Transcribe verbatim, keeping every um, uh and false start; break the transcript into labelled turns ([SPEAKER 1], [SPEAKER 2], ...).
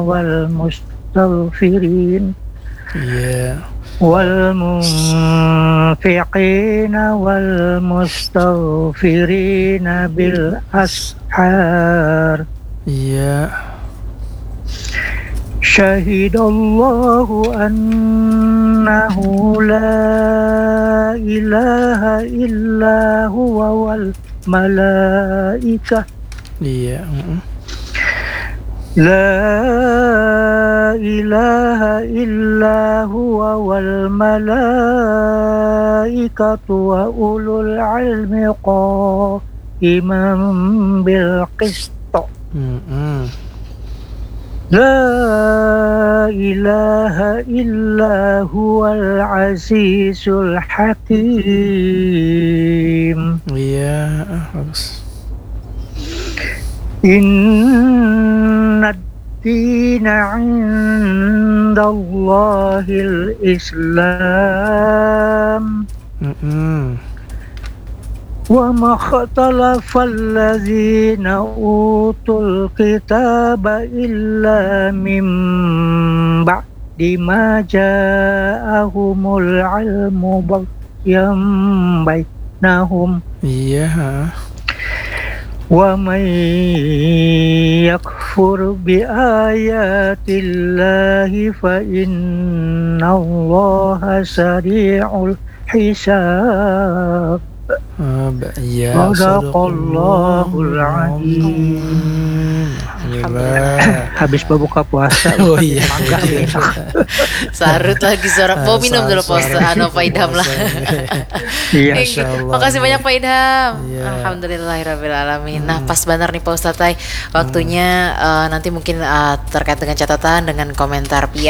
[SPEAKER 1] والمستغفرين
[SPEAKER 2] Yeah.
[SPEAKER 1] والمنفقين والمستغفرين بالأسحار
[SPEAKER 2] Yeah.
[SPEAKER 1] شهد الله أنه لا إله إلا هو والملائكة
[SPEAKER 2] Yeah. Mm-mm.
[SPEAKER 1] لا إله إلا هو والملائكة وأولو العلم قائما بالقسط
[SPEAKER 2] Mm-mm.
[SPEAKER 1] لا إله إلا هو العزيز الحكيم
[SPEAKER 2] Yeah. Bagus.
[SPEAKER 1] إن الدين عند الله الإسلام
[SPEAKER 2] Mm-mm.
[SPEAKER 1] وما اختلف الذين أوتوا الكتاب إلا من بعد ما جاءهم العلم بغيا بينهم
[SPEAKER 2] Yeah.
[SPEAKER 1] ومن يكفر بآيات الله فإن الله سريع الحساب
[SPEAKER 2] Ya,
[SPEAKER 1] Sadaqallahul Azim.
[SPEAKER 2] Alhamdulillah.
[SPEAKER 1] Habis berbuka puasa.
[SPEAKER 2] Oh iya.
[SPEAKER 3] Sarut lagi suara. Mau minum dulu Pak Ustaz. Anu Pak Idham lah.
[SPEAKER 1] Iya.
[SPEAKER 3] Thank you. Makasih banyak Pak Idham.
[SPEAKER 2] Iya.
[SPEAKER 3] Alhamdulillahirabbil alamin. Nah, pas benar nih Pak Ustaz Tay. Waktunya uh, nanti mungkin uh, terkait dengan catatan dengan komentar Pia